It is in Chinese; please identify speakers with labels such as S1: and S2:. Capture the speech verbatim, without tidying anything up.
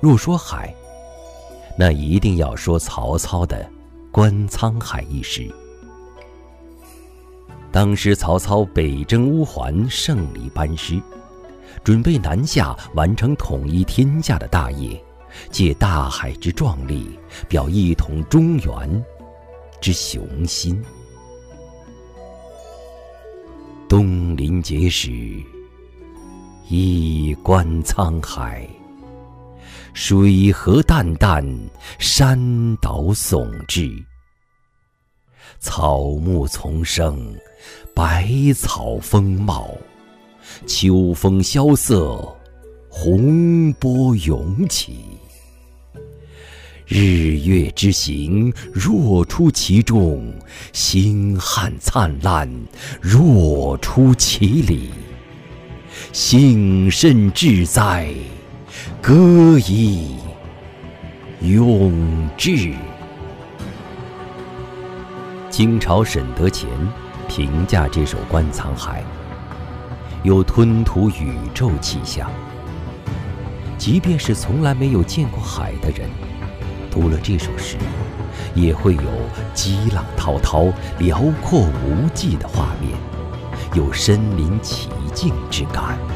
S1: 若说海，那一定要说曹操的观沧海一诗。当时曹操北征乌桓，胜利班师，准备南下完成统一天下的大业，借大海之壮丽，表一统中原之雄心。东临碣石，一观沧海，水河澹澹，山岛竦峙。草木丛生，百草丰茂，秋风萧瑟，洪波涌起。日月之行，若出其中；星汉灿烂，若出其里。幸甚至哉，歌以咏志。清朝沈德潜评价这首《观沧海》，有吞吐宇宙气象。即便是从来没有见过海的人，读了这首诗，也会有激浪滔滔、辽阔无际的画面，有身临其境之感。